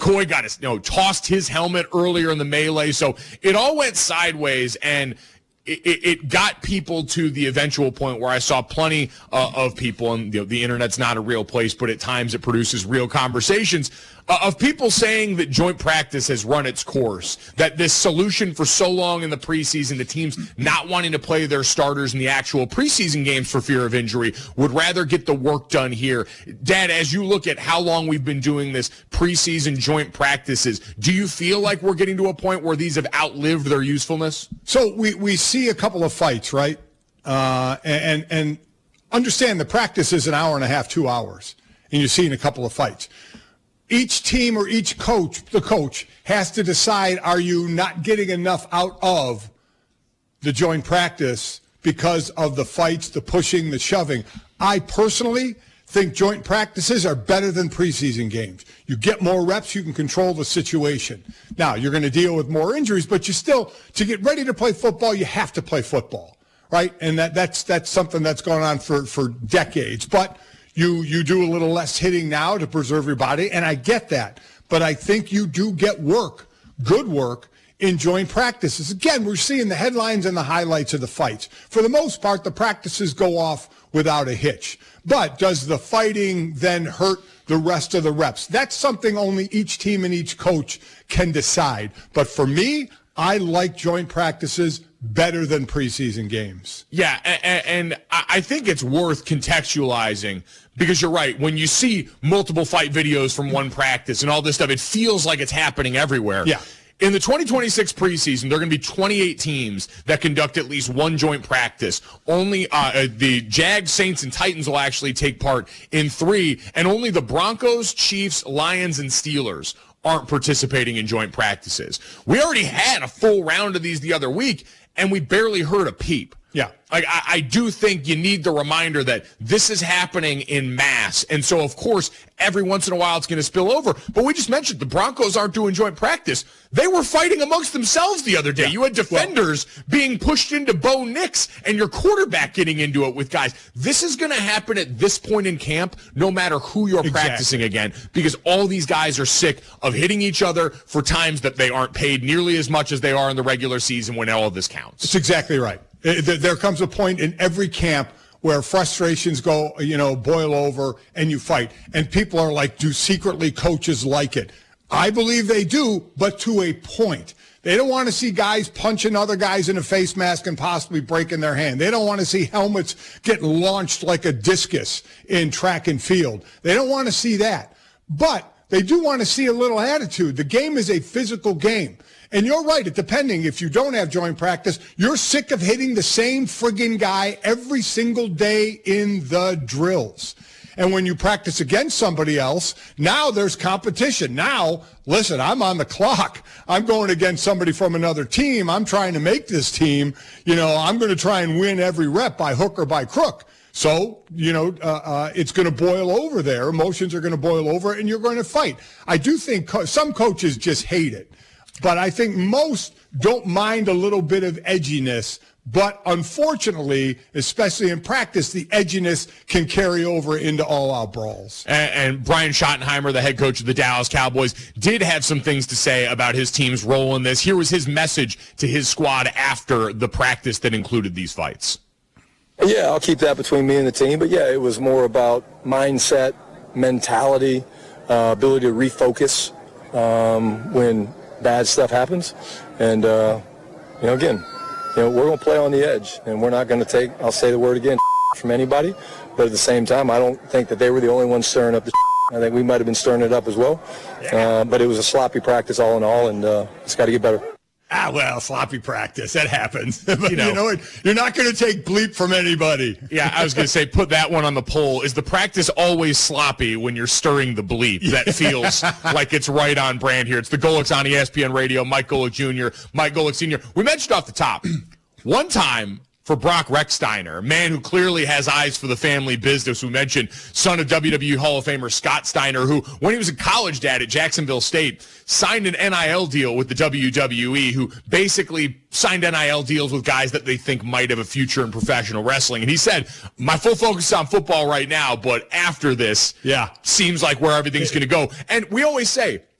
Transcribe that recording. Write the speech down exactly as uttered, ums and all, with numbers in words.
Coy got his, you know, tossed his helmet earlier in the melee. So it all went sideways, and it, it, it got people to the eventual point where I saw plenty uh, of people, and you know, the internet's not a real place, but at times it produces real conversations, uh, of people saying that joint practice has run its course, that this solution for so long in the preseason, the teams not wanting to play their starters in the actual preseason games for fear of injury, would rather get the work done here. Dad, as you look at how long we've been doing this preseason joint practices, do you feel like we're getting to a point where these have outlived their usefulness? So we, we see a couple of fights, right? Uh, and, and understand the practice is an hour and a half, two hours, and you're seeing a couple of fights. Each team or each coach, the coach, has to decide, are you not getting enough out of the joint practice because of the fights, the pushing, the shoving? I personally think joint practices are better than preseason games. You get more reps, you can control the situation. Now, you're going to deal with more injuries, but you still, to get ready to play football, you have to play football, right? And that, that's that's something that's gone on for, for decades. But you you do a little less hitting now to preserve your body, and I get that. But I think you do get work, good work, in joint practices. Again, we're seeing the headlines and the highlights of the fights. For the most part, the practices go off without a hitch. But does the fighting then hurt the rest of the reps? That's something only each team and each coach can decide. But for me, I like joint practices better than preseason games. Yeah, and, and I think it's worth contextualizing, because you're right. When you see multiple fight videos from one practice and all this stuff, it feels like it's happening everywhere. Yeah. In the twenty twenty-six preseason, there are going to be twenty-eight teams that conduct at least one joint practice. Only uh, the Jags, Saints, and Titans will actually take part in three, and only the Broncos, Chiefs, Lions, and Steelers aren't participating in joint practices. We already had a full round of these the other week, and we barely heard a peep. Yeah. Like, I, I do think you need the reminder that this is happening in mass. And so, of course, every once in a while it's going to spill over. But we just mentioned the Broncos aren't doing joint practice. They were fighting amongst themselves the other day. Yeah. You had defenders well, being pushed into Bo Nix and your quarterback getting into it with guys. This is going to happen at this point in camp, no matter who you're exactly. practicing again, because all these guys are sick of hitting each other for times that they aren't paid nearly as much as they are in the regular season when all of this counts. That's exactly right. There comes a point in every camp where frustrations go, you know, boil over and you fight. And people are like, do secretly coaches like it? I believe they do, but to a point. They don't want to see guys punching other guys in a face mask and possibly breaking their hand. They don't want to see helmets get launched like a discus in track and field. They don't want to see that. But they do want to see a little attitude. The game is a physical game. And you're right, it depending. If you don't have joint practice, you're sick of hitting the same friggin' guy every single day in the drills. And when you practice against somebody else, now there's competition. Now, listen, I'm on the clock. I'm going against somebody from another team. I'm trying to make this team. You know, I'm going to try and win every rep by hook or by crook. So, you know, uh, uh, it's going to boil over there. Emotions are going to boil over, and you're going to fight. I do think co- some coaches just hate it. But I think most don't mind a little bit of edginess. But unfortunately, especially in practice, the edginess can carry over into all-out brawls. And, and Brian Schottenheimer, the head coach of the Dallas Cowboys, did have some things to say about his team's role in this. Here was his message to his squad after the practice that included these fights. Yeah, I'll keep that between me and the team. But, yeah, it was more about mindset, mentality, uh, ability to refocus um, when – bad stuff happens, and uh, you know, again, you know, we're going to play on the edge, and we're not going to take, I'll say the word again, from anybody, but at the same time, I don't think that they were the only ones stirring up the I think we might have been stirring it up as well, yeah. uh, but it was a sloppy practice all in all, and uh, it's got to get better. Ah, well, sloppy practice. That happens. But you know, you know what? You're not going to take bleep from anybody. Yeah, I was going to say, put that one on the poll. Is the practice always sloppy when you're stirring the bleep? That feels like it's right on brand here. It's the Golics on E S P N Radio. Mike Golic Junior, Mike Golic Senior We mentioned off the top, one time for Brock Rechsteiner, a man who clearly has eyes for the family business. We mentioned son of W W E Hall of Famer Scott Steiner, who, when he was a college dad at Jacksonville State, signed an N I L deal with the W W E, who basically signed N I L deals with guys that they think might have a future in professional wrestling. And he said, my full focus is on football right now, but after this, yeah, seems like where everything's going to go. And we always say,